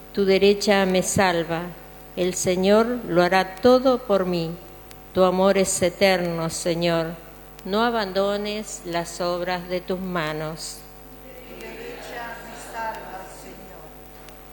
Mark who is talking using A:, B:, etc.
A: Tu derecha me salva, el Señor lo hará todo por mí. Tu amor es eterno, Señor, no abandones las obras de tus manos.